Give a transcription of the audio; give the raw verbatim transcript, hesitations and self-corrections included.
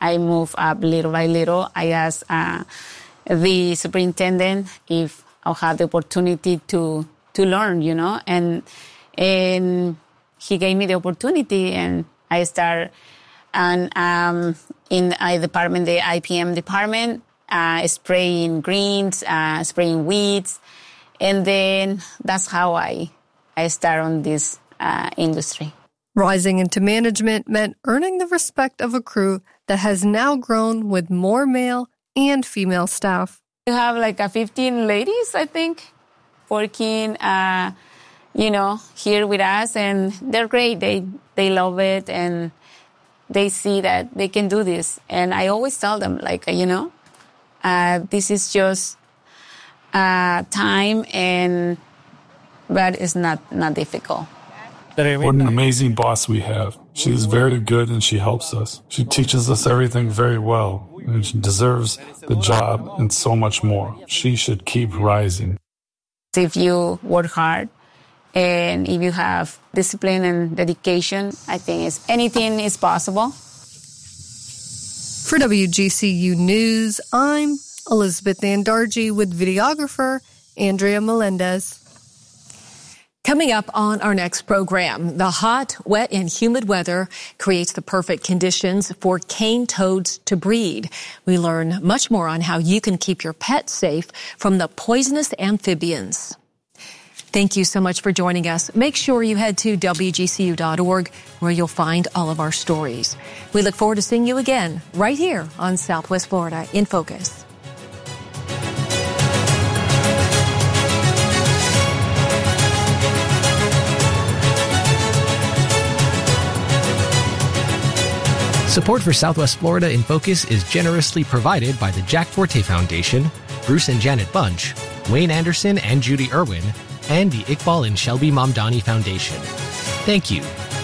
I move up little by little. I asked uh, the superintendent if I'll have the opportunity to to learn, you know, and and he gave me the opportunity, and I started and um, in a department, the I P M department, uh, spraying greens, uh, spraying weeds, and then that's how I I started on this uh, industry. Rising into management meant earning the respect of a crew that has now grown with more male and female staff. We have like a fifteen ladies, I think, working, uh, you know, here with us, and they're great. They they love it, and they see that they can do this. And I always tell them, like, you know, uh, this is just uh, time, and but it's not not difficult. What an amazing boss we have. She's very good and she helps us. She teaches us everything very well, and she deserves the job and so much more. She should keep rising. If you work hard and if you have discipline and dedication, I think it's, anything is possible. For W G C U News, I'm Elizabeth Andarji with videographer Andrea Melendez. Coming up on our next program, the hot, wet, and humid weather creates the perfect conditions for cane toads to breed. We learn much more on how you can keep your pet safe from the poisonous amphibians. Thank you so much for joining us. Make sure you head to W G C U dot org where you'll find all of our stories. We look forward to seeing you again right here on Southwest Florida in Focus. Support for Southwest Florida in Focus is generously provided by the Jack Forte Foundation, Bruce and Janet Bunch, Wayne Anderson and Judy Irwin, and the Iqbal and Shelby Mamdani Foundation. Thank you.